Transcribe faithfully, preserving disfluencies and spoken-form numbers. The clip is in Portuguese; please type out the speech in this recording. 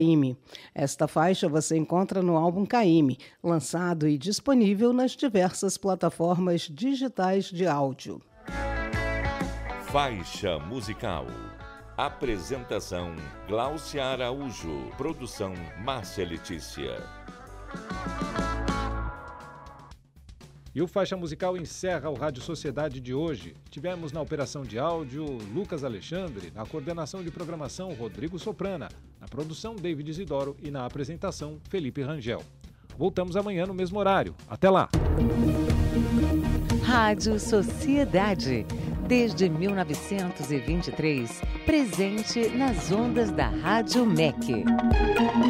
Caymmi. Esta faixa você encontra no álbum Caymmi, lançado e disponível nas diversas plataformas digitais de áudio. Faixa musical. Apresentação: Gláucia Araújo. Produção: Márcia Letícia. E o Faixa Musical encerra o Rádio Sociedade de hoje. Tivemos na operação de áudio Lucas Alexandre, na coordenação de programação Rodrigo Soprana, na produção David Isidoro e na apresentação Felipe Rangel. Voltamos amanhã no mesmo horário. Até lá! Rádio Sociedade. Desde mil novecentos e vinte e três, presente nas ondas da Rádio M E C.